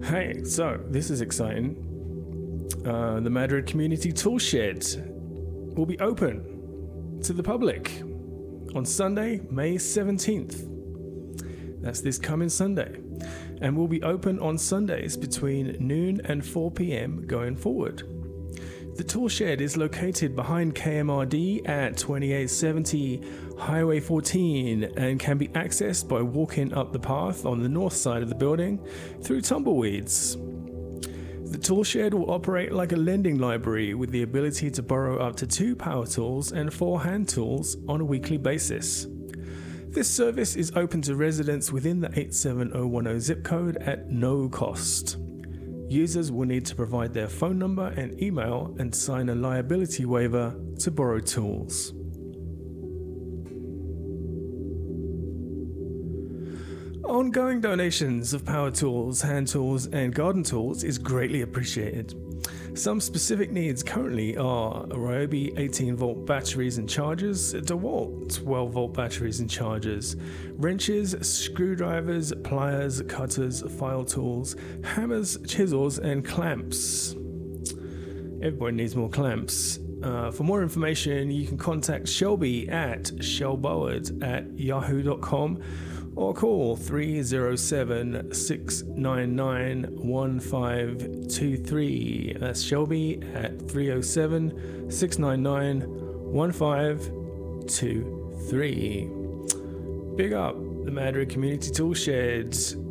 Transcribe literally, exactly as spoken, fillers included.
Hey, so this is exciting. Uh, the Madrid Community Tool Shed will be open to the public on Sunday, May seventeenth. That's this coming Sunday. And will be open on Sundays between noon and four p.m. going forward. The tool shed is located behind K M R D at twenty-eight seventy Highway fourteen and can be accessed by walking up the path on the north side of the building through tumbleweeds. The tool shed will operate like a lending library with the ability to borrow up to two power tools and four hand tools on a weekly basis. This service is open to residents within the eight seven zero one zero zip code at no cost. Users will need to provide their phone number and email and sign a liability waiver to borrow tools. Ongoing donations of power tools, hand tools, and garden tools is greatly appreciated. Some specific needs currently are Ryobi eighteen volt batteries and chargers, DeWalt twelve volt batteries and chargers, wrenches, screwdrivers, pliers, cutters, file tools, hammers, chisels, and clamps. Everybody needs more clamps. Uh, for more information, you can contact Shelby at shelboward at yahoo dot com or call three oh seven, six nine nine, one five two three. That's Shelby at three oh seven, six nine nine, one five two three. Big up the Madrid Community Tool Shed.